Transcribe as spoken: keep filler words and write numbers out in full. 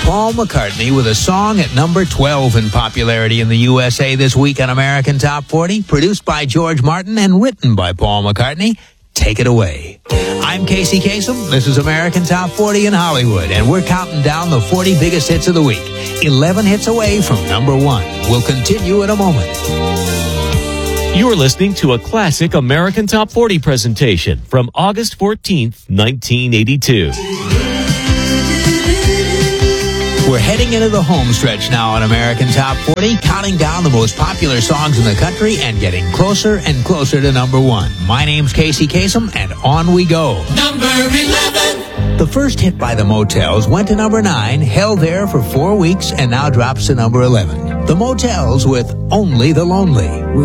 Paul McCartney with a song at number twelve in popularity in the U S A this week on American Top forty, produced by George Martin and written by Paul McCartney. Take it away. I'm Casey Kasem. This is American Top forty in Hollywood, and we're counting down the forty biggest hits of the week. eleven hits away from number one. We'll continue in a moment. You're listening to a classic American Top forty presentation from August fourteenth, nineteen eighty-two. We're heading into the home stretch now on American Top forty, counting down the most popular songs in the country and getting closer and closer to number one. My name's Casey Kasem, and on we go. Number eleven. The first hit by the Motels went to number nine, held there for four weeks, and now drops to number eleven. The Motels with Only the Lonely.